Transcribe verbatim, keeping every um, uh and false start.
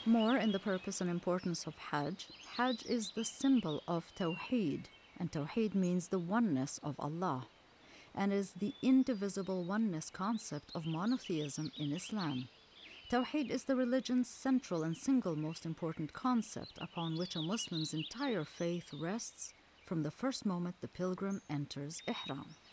More in the purpose and importance of Hajj. Hajj is the symbol of Tawheed, and Tawheed means the oneness of Allah, and is the indivisible oneness concept of monotheism in Islam. Tawheed is the religion's central and single most important concept upon which a Muslim's entire faith rests from the first moment the pilgrim enters Ihram.